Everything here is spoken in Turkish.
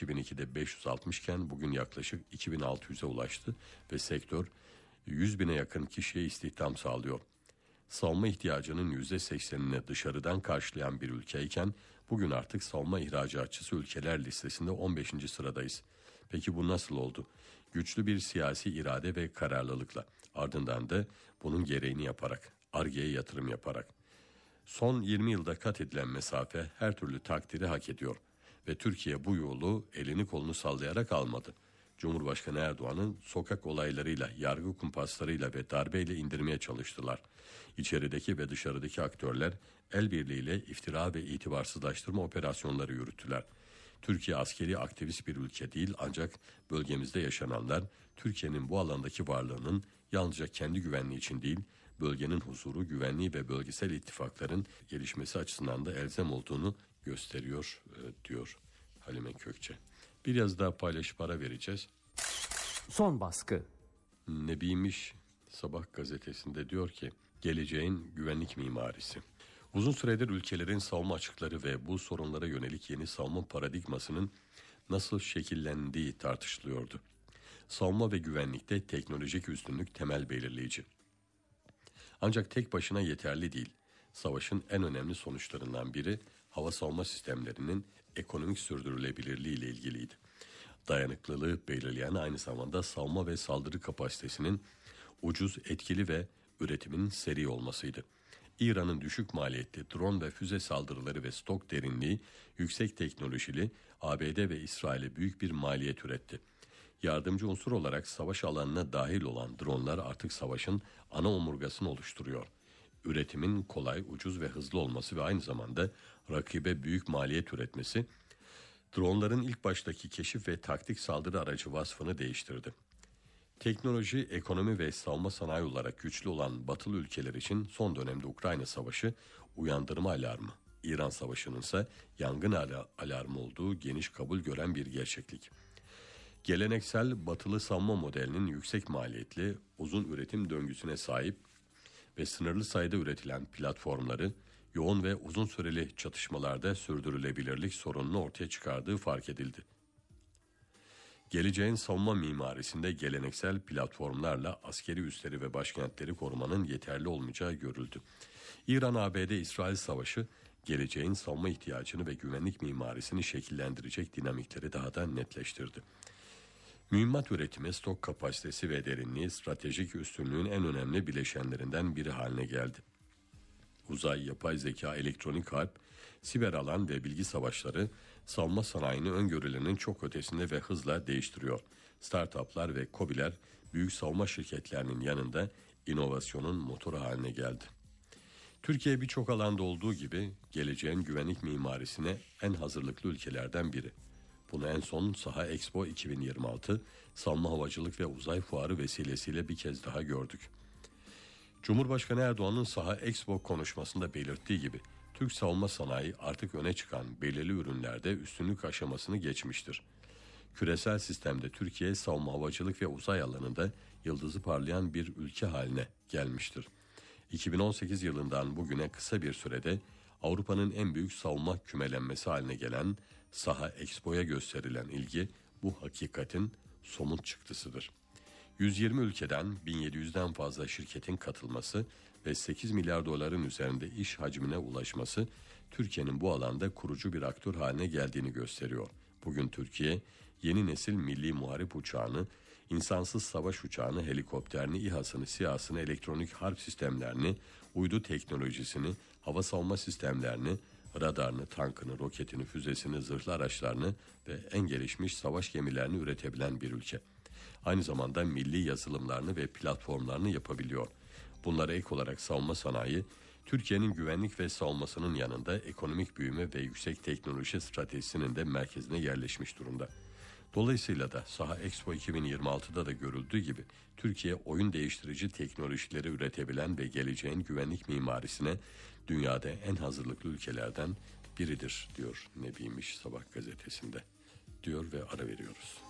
2002'de 560 iken bugün yaklaşık 2600'e ulaştı ve sektör 100 bine yakın kişiye istihdam sağlıyor. Savunma ihtiyacının %80'ini dışarıdan karşılayan bir ülkeyken bugün artık savunma ihracatçısı ülkeler listesinde 15. sıradayız. Peki bu nasıl oldu? Güçlü bir siyasi irade ve kararlılıkla, ardından da bunun gereğini yaparak, Ar-Ge'ye yatırım yaparak. Son 20 yılda kat edilen mesafe her türlü takdiri hak ediyor ve Türkiye bu yolu elini kolunu sallayarak almadı. Cumhurbaşkanı Erdoğan'ın sokak olaylarıyla, yargı kumpaslarıyla ve darbeyle indirmeye çalıştılar. İçerideki ve dışarıdaki aktörler el birliğiyle iftira ve itibarsızlaştırma operasyonları yürüttüler. Türkiye askeri aktivist bir ülke değil, ancak bölgemizde yaşananlar Türkiye'nin bu alandaki varlığının yalnızca kendi güvenliği için değil, bölgenin huzuru, güvenliği ve bölgesel ittifakların gelişmesi açısından da elzem olduğunu gösteriyor, diyor Halime Kökçe. Bir yazı daha paylaşıp ara vereceğiz. Son baskı. Nebiymiş Sabah gazetesinde diyor ki, geleceğin güvenlik mimarisi. Uzun süredir ülkelerin savunma açıkları ve bu sorunlara yönelik yeni savunma paradigmasının nasıl şekillendiği tartışılıyordu. Savunma ve güvenlikte teknolojik üstünlük temel belirleyici. Ancak tek başına yeterli değil. Savaşın en önemli sonuçlarından biri hava savunma sistemlerinin ekonomik sürdürülebilirliği ile ilgiliydi. Dayanıklılığı belirleyen aynı zamanda savunma ve saldırı kapasitesinin ucuz, etkili ve üretimin seri olmasıydı. İran'ın düşük maliyetli drone ve füze saldırıları ve stok derinliği yüksek teknolojili ABD ve İsrail'e büyük bir maliyet üretti. Yardımcı unsur olarak savaş alanına dahil olan dronlar artık savaşın ana omurgasını oluşturuyor. Üretimin kolay, ucuz ve hızlı olması ve aynı zamanda rakibe büyük maliyet üretmesi, dronların ilk baştaki keşif ve taktik saldırı aracı vasfını değiştirdi. Teknoloji, ekonomi ve savunma sanayi olarak güçlü olan batılı ülkeler için son dönemde Ukrayna Savaşı uyandırma alarmı, İran Savaşı'nın ise yangın alarmı olduğu geniş kabul gören bir gerçeklik. Geleneksel batılı savunma modelinin yüksek maliyetli, uzun üretim döngüsüne sahip ve sınırlı sayıda üretilen platformları, yoğun ve uzun süreli çatışmalarda sürdürülebilirlik sorununu ortaya çıkardığı fark edildi. Geleceğin savunma mimarisinde geleneksel platformlarla askeri üsleri ve başkentleri korumanın yeterli olmayacağı görüldü. İran-ABD-İsrail savaşı geleceğin savunma ihtiyacını ve güvenlik mimarisini şekillendirecek dinamikleri daha da netleştirdi. Mühimmat üretimi, stok kapasitesi ve derinliği stratejik üstünlüğün en önemli bileşenlerinden biri haline geldi. Uzay, yapay zeka, elektronik harp, siber alan ve bilgi savaşları savunma sanayini öngörülenin çok ötesinde ve hızla değiştiriyor. Startuplar ve KOBİ'ler büyük savunma şirketlerinin yanında inovasyonun motoru haline geldi. Türkiye birçok alanda olduğu gibi geleceğin güvenlik mimarisine en hazırlıklı ülkelerden biri. Bunu en son Saha Expo 2026, savunma havacılık ve uzay fuarı vesilesiyle bir kez daha gördük. Cumhurbaşkanı Erdoğan'ın Saha Expo konuşmasında belirttiği gibi Türk savunma sanayi artık öne çıkan belirli ürünlerde üstünlük aşamasını geçmiştir. Küresel sistemde Türkiye savunma havacılık ve uzay alanında yıldızı parlayan bir ülke haline gelmiştir. 2018 yılından bugüne kısa bir sürede Avrupa'nın en büyük savunma kümelenmesi haline gelen Saha Expo'ya gösterilen ilgi bu hakikatin somut çıktısıdır. 120 ülkeden 1700'den fazla şirketin katılması ve 8 milyar doların üzerinde iş hacmine ulaşması Türkiye'nin bu alanda kurucu bir aktör haline geldiğini gösteriyor. Bugün Türkiye yeni nesil milli muharip uçağını, insansız savaş uçağını, helikopterini, İHA'sını, SİHA'sını, elektronik harp sistemlerini, uydu teknolojisini, hava savunma sistemlerini, radarını, tankını, roketini, füzesini, zırhlı araçlarını ve en gelişmiş savaş gemilerini üretebilen bir ülke. Aynı zamanda milli yazılımlarını ve platformlarını yapabiliyor. Bunlara ek olarak savunma sanayi, Türkiye'nin güvenlik ve savunmasının yanında ekonomik büyüme ve yüksek teknoloji stratejisinin de merkezine yerleşmiş durumda. Dolayısıyla da Saha Expo 2026'da da görüldüğü gibi Türkiye oyun değiştirici teknolojileri üretebilen ve geleceğin güvenlik mimarisine dünyada en hazırlıklı ülkelerden biridir diyor Nebiymiş Sabah gazetesinde, diyor ve ara veriyoruz.